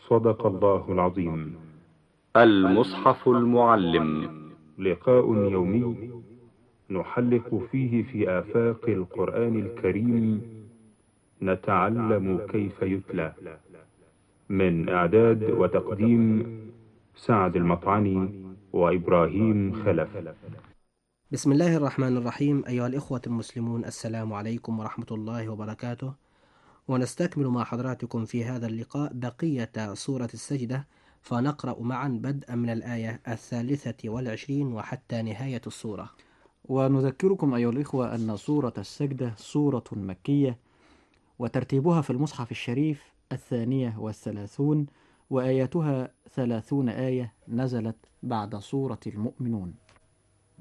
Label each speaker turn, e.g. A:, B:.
A: صدق الله العظيم.
B: المصحف المعلم.
A: لقاء يومي نحلق فيه في آفاق القرآن الكريم، نتعلم كيف يتلى. من إعداد وتقديم سعد المطعني وإبراهيم خلف.
C: بسم الله الرحمن الرحيم. أيها الإخوة المسلمون، السلام عليكم ورحمة الله وبركاته. ونستكمل مع حضراتكم في هذا اللقاء بقية سورة السجدة، فنقرأ معا بدءا من الآية 23 وحتى نهاية السورة.
D: ونذكركم أيها الإخوة أن سورة السجدة سورة مكية، وترتيبها في المصحف الشريف 32، وآياتها 30 آية، نزلت بعد سورة المؤمنون.